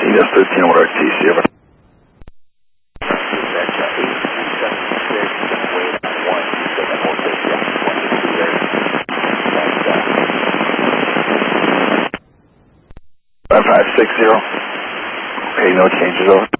Yes, 13 order TC, over. Five 560. Okay, no changes, over.